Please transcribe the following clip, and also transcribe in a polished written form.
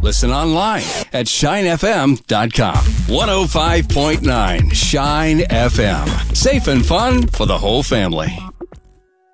Listen online at shinefm.com. 105.9 Shine FM. Safe and fun for the whole family.